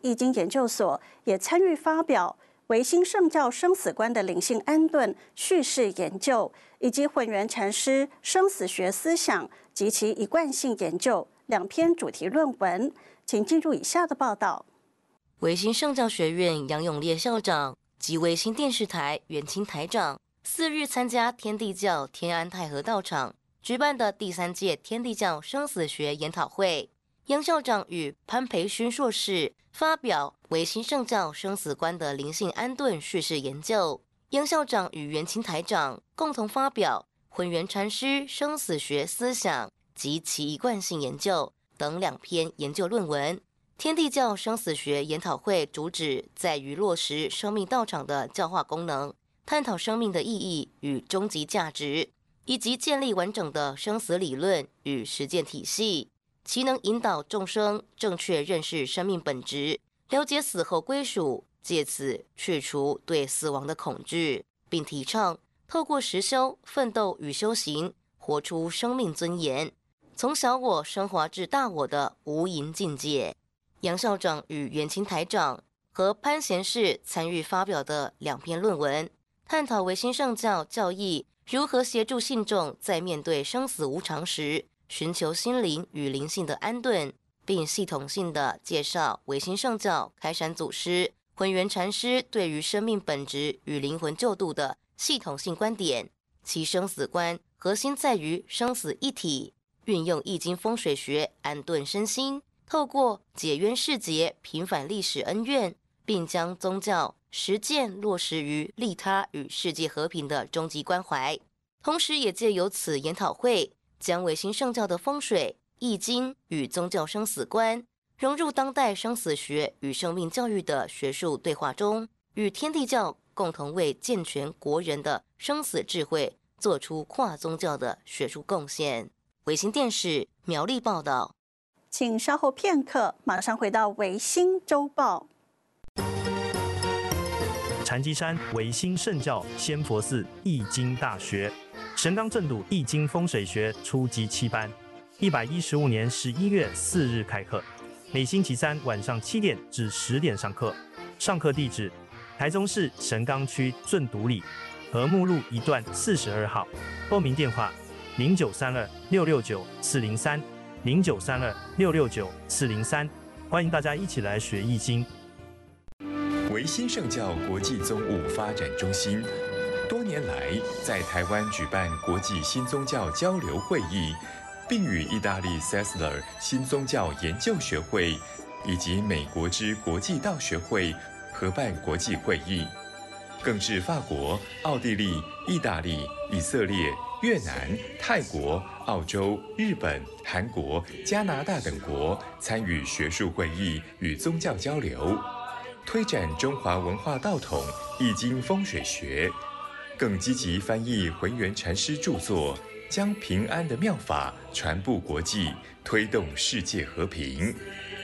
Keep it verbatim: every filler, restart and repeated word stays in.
易经研究所也参与发表唯心圣教生死观的灵性安顿叙事研究，以及混元禅师生死学思想及其一贯性研究两篇主题论文。请进入以下的报道。 唯心圣教学院杨永烈校长及唯心电视台元清台长四日参加天地教天安太和道场举办的第三届天地教生死学研讨会。杨校长与潘培勋硕士发表唯心圣教生死观的灵性安顿叙事研究，杨校长与元清台长共同发表混元禅师生死学思想及其一贯性研究等两篇研究论文。天地教生死学研讨会主旨在于落实生命道场的教化功能，探讨生命的意义与终极价值，以及建立完整的生死理论与实践体系，其能引导众生正确认识生命本质，了解死后归属，借此去除对死亡的恐惧，并提倡透过实修、奋斗与修行，活出生命尊严，从小我升华至大我的无垠境界。杨校长与元清台长和潘贤士参与发表的两篇论文，探讨唯心圣教教义如何协助信众在面对生死无常时，寻求心灵与灵性的安顿，并系统性的介绍唯心圣教开山祖师混元禅师对于生命本质与灵魂救度的系统性观点。其生死观核心在于生死一体，运用易经风水学安顿身心，透过解冤释结，平反历史恩怨，并将宗教实践落实于利他与世界和平的终极关怀。同时也借由此研讨会，将唯心圣教的风水、易经与宗教生死观融入当代生死学与生命教育的学术对话中，与天地教共同为健全国人的生死智慧做出跨宗教的学术贡献。唯心电视苗栗报道。 请稍后片刻，马上回到唯心周报。 禅机山唯心圣教仙佛寺易经大学神冈正笃易经风水学初级七班，一百一十五年十一月四日开课，每星期三晚上七点至十点上课。上课地址：台中市神冈区正笃里和睦路一段四十二号。报名电话：零九三二六六九四零三。零九三二六六九四零三，欢迎大家一起来学易经。 唯心圣教国际宗务发展中心多年来在台湾举办国际新宗教交流会议，并与意大利 C E S L R 新宗教研究学会以及美国之国际道学会合办国际会议，更至法国、奥地利、意大利、以色列、越南、泰国、澳洲、日本、韩国、加拿大等国参与学术会议与宗教交流，推展中华文化道统、易经风水学，更积极翻译浑元禅师著作，将平安的妙法传布国际，推动世界和平。